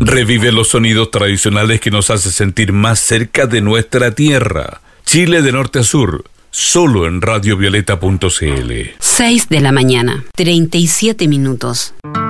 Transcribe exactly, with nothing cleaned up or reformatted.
Revive los sonidos tradicionales que nos hacen sentir más cerca de nuestra tierra. Chile de norte a sur, solo en radiovioleta punto c l. seis de la mañana, treinta y siete minutos.